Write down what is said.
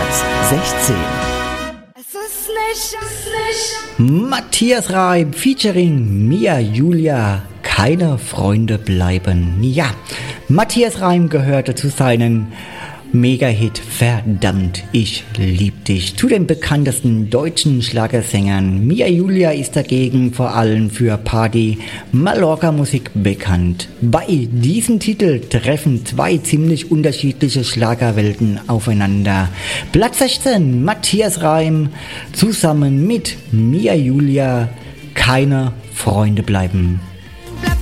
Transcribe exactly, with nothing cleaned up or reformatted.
Platz sechzehn. Es ist nicht, es ist nicht. Matthias Reim featuring Mia Julia, keine Freunde bleiben. Ja, Matthias Reim gehörte zu seinen Mega-Hit Verdammt, ich lieb dich zu den bekanntesten deutschen Schlagersängern. Mia Julia ist dagegen vor allem für Party Mallorca Musik bekannt. Bei diesem Titel treffen zwei ziemlich unterschiedliche Schlagerwelten aufeinander. Platz sechzehn, Matthias Reim zusammen mit Mia Julia, keine Freunde bleiben.